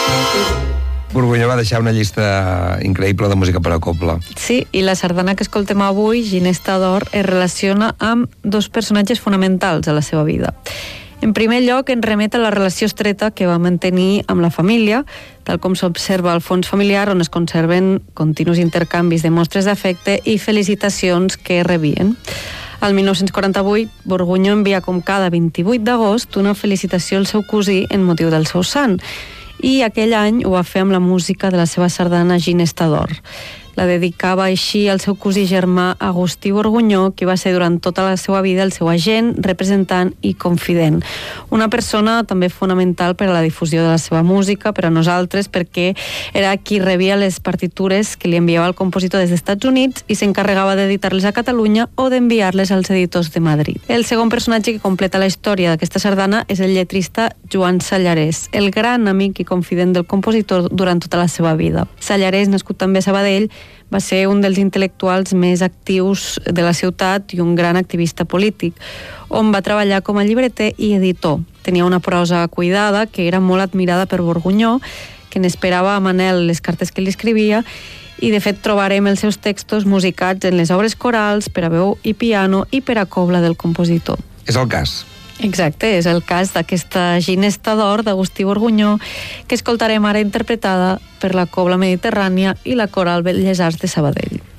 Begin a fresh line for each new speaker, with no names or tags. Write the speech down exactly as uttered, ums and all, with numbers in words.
Borgunyó va deixar una llista increïble de música per a cobla.
Sí, i la sardana que escoltem avui, Ginesta d'Or, es relaciona amb dos personatges fonamentals a la seva vida. En primer lloc, en remet a la relació estreta que va mantenir amb la família, tal com s'observa al fons familiar, on es conserven continus intercanvis de mostres d'afecte i felicitacions que rebien. Al dinou quaranta-vuit, Borgunyó envia com cada vint-i-vuit d'agost una felicitació al seu cosí en motiu del seu sant, i aquell any ho va fer amb la música de la seva sardana Ginesta d'Or. La dedicava així al seu cosí germà Agustí Borgunyó, que va ser durant tota la seva vida el seu agent, representant i confident. Una persona també fonamental per a la difusió de la seva música, per a nosaltres, perquè era qui rebia les partitures que li enviava el compositor des dels Estats Units i s'encarregava d'editar-les a Catalunya o d'enviar-les als editors de Madrid. El segon personatge que completa la història d'aquesta sardana és el lletrista Joan Sallarès, el gran amic i confident del compositor durant tota la seva vida. Sallarès, nascut també a Sabadell, va ser un dels intel·lectuals més actius de la ciutat i un gran activista polític, on va treballar com a llibreter i editor. Tenia una prosa cuidada que era molt admirada per Borgunyó, que n'esperava a Manel les cartes que li escrivia, i de fet trobarem els seus textos musicats en les obres corals per a veu i piano i per a cobla del compositor.
És el cas.
Exacte, és el cas d'aquesta Ginesta d'Or d'Agustí Borgunyó, que escoltarem ara interpretada per la Cobla Mediterrània i la Coral Belles Arts de Sabadell.